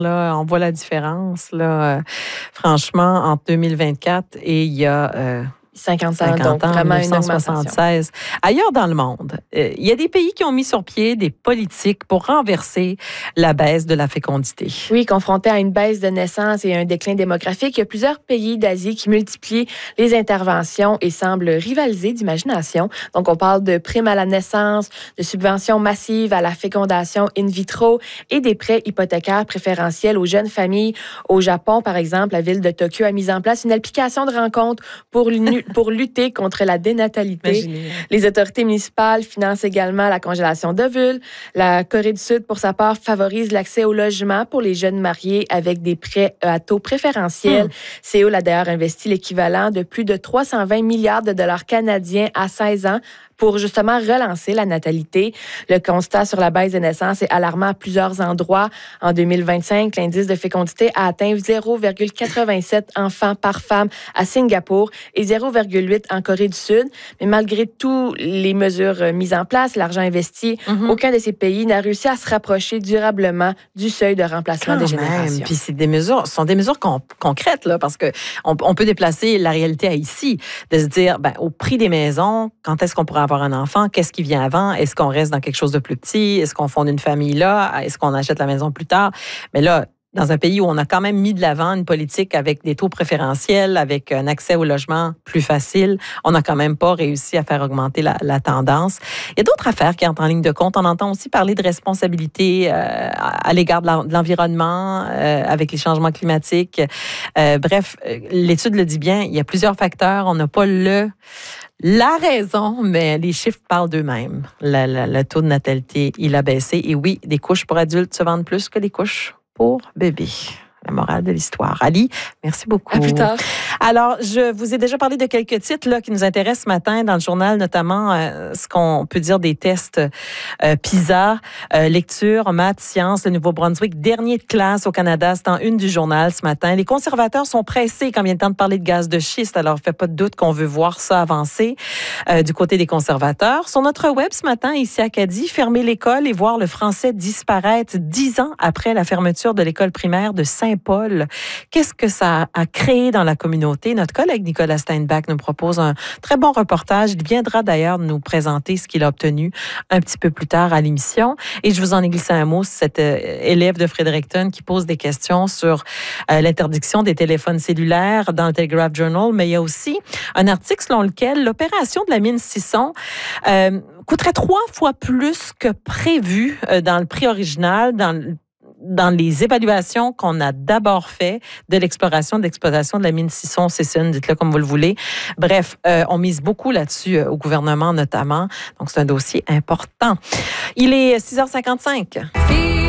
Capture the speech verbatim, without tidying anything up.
Là, on voit la différence, là, euh, franchement, entre deux mille vingt-quatre et il y a euh, cinquante ans, cinquante donc ans, vraiment une dix-neuf cent soixante-seize. augmentation. Ailleurs dans le monde, euh, il y a des pays qui ont mis sur pied des politiques pour renverser la baisse de la fécondité. Oui, confronté à une baisse de naissance et un déclin démographique, il y a plusieurs pays d'Asie qui multiplient les interventions et semblent rivaliser d'imagination. Donc, on parle de primes à la naissance, de subventions massives à la fécondation in vitro et des prêts hypothécaires préférentiels aux jeunes familles. Au Japon, par exemple, la ville de Tokyo a mis en place une application de rencontre pour pour lutter contre la dénatalité. Imaginez. Les autorités municipales financent également la congélation d'ovules. La Corée du Sud, pour sa part, favorise l'accès au logement pour les jeunes mariés avec des prêts à taux préférentiels. Hmm. Séoul a d'ailleurs investi l'équivalent de plus de trois cent vingt milliards de dollars canadiens à seize ans pour justement relancer la natalité. Le constat sur la baisse des naissances est alarmant à plusieurs endroits. En deux mille vingt-cinq, l'indice de fécondité a atteint zéro virgule quatre-vingt-sept enfants par femme à Singapour et zéro virgule huit en Corée du Sud. Mais malgré toutes les mesures mises en place, l'argent investi, mm-hmm. aucun de ces pays n'a réussi à se rapprocher durablement du seuil de remplacement Quand des même. générations. Puis c'est des mesures, ce sont des mesures con- concrètes, là, parce qu'on on peut déplacer la réalité à ici, de se dire, ben, au prix des maisons, quand est-ce qu'on pourrait avoir un enfant? Qu'est-ce qui vient avant? Est-ce qu'on reste dans quelque chose de plus petit? Est-ce qu'on fonde une famille là? Est-ce qu'on achète la maison plus tard? Mais là, dans un pays où on a quand même mis de l'avant une politique avec des taux préférentiels, avec un accès au logement plus facile, on n'a quand même pas réussi à faire augmenter la, la tendance. Il y a d'autres affaires qui entrent en ligne de compte. On entend aussi parler de responsabilité euh, à l'égard de l'environnement, euh, avec les changements climatiques. Euh, bref, l'étude le dit bien, il y a plusieurs facteurs. On n'a pas le... La raison, mais les chiffres parlent d'eux-mêmes. Le, le, le taux de natalité, il a baissé. Et oui, des couches pour adultes se vendent plus que des couches pour bébés. La morale de l'histoire. Ali, merci beaucoup. À plus tard. Alors, je vous ai déjà parlé de quelques titres là, qui nous intéressent ce matin dans le journal, notamment euh, ce qu'on peut dire des tests euh, PISA, euh, lecture, maths, sciences, le Nouveau-Brunswick, dernier de classe au Canada. C'est en une du journal ce matin. Les conservateurs sont pressés quand vient le temps de parler de gaz de schiste. Alors, fait pas de doute qu'on veut voir ça avancer euh, du côté des conservateurs. Sur notre web ce matin, ici à Acadie, fermer l'école et voir le français disparaître dix ans après la fermeture de l'école primaire de Saint-Paul. Qu'est-ce que ça a créé dans la communauté? Notre collègue Nicolas Steinbach nous propose un très bon reportage. Il viendra d'ailleurs nous présenter ce qu'il a obtenu un petit peu plus tard à l'émission. Et je vous en ai glissé un mot, cet euh, élève de Fredericton qui pose des questions sur euh, l'interdiction des téléphones cellulaires dans le Telegraph Journal, mais il y a aussi un article selon lequel l'opération de la mine Sisson euh, coûterait trois fois plus que prévu euh, dans le prix original, dans le dans les évaluations qu'on a d'abord fait de l'exploration, de l'exploitation de la mine Sisson, Sisson, dites-le comme vous le voulez. Bref, euh, on mise beaucoup là-dessus euh, au gouvernement notamment. Donc, c'est un dossier important. Il est six heures cinquante-cinq.